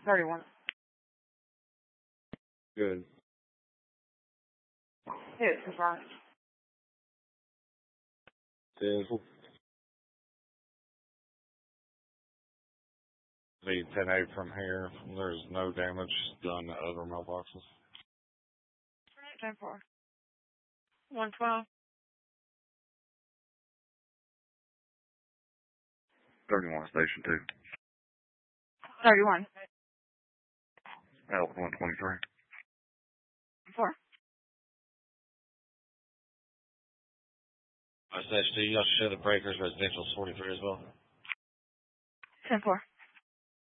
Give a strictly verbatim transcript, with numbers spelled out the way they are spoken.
thirty-one. Good. It's confirmed. Says the ten eight from here. There's no damage done to other mailboxes. ten four. one twelve. thirty-one, Station two. thirty-one. L one twenty-three. four. S H D, y'all show the breakers, residential forty-three as well. ten four.